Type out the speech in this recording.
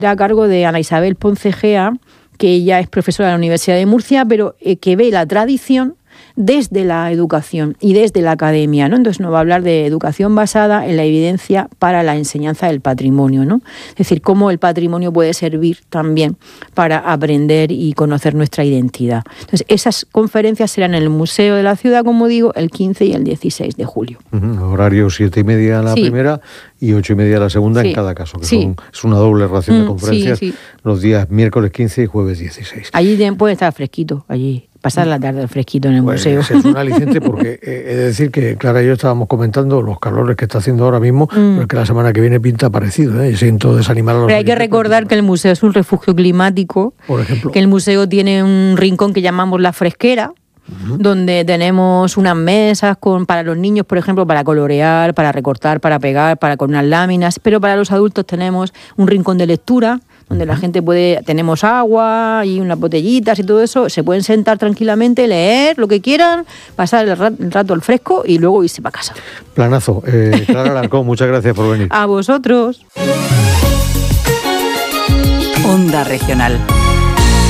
a cargo de Ana Isabel Ponce Gea, que ella es profesora de la Universidad de Murcia, pero que ve la tradición desde la educación y desde la academia, ¿no? Entonces nos va a hablar de educación basada en la evidencia para la enseñanza del patrimonio, ¿no? Es decir, cómo el patrimonio puede servir también para aprender y conocer nuestra identidad. Entonces, esas conferencias serán en el Museo de la Ciudad, como digo, el 15 y el 16 de julio. Horario 7:30 la primera y 8:30 la segunda en cada caso, que es una doble ración de conferencias los días miércoles 15 y jueves 16. Allí puede estar fresquito, allí. Pasar la tarde fresquito en el museo. Es un aliciente porque he de decir que Clara y yo estábamos comentando los calores que está haciendo ahora mismo, pero que la semana que viene pinta parecido, y siento desanimar a los... Pero hay que recordar que el museo es un refugio climático, por ejemplo, que el museo tiene un rincón que llamamos la fresquera, donde tenemos unas mesas para los niños, por ejemplo, para colorear, para recortar, para pegar, con unas láminas, pero para los adultos tenemos un rincón de lectura, donde la gente tenemos agua y unas botellitas y todo eso, se pueden sentar tranquilamente, leer lo que quieran, pasar el rato al fresco y luego irse para casa. Planazo. Clara Alarcón, muchas gracias por venir. A vosotros. Onda Regional.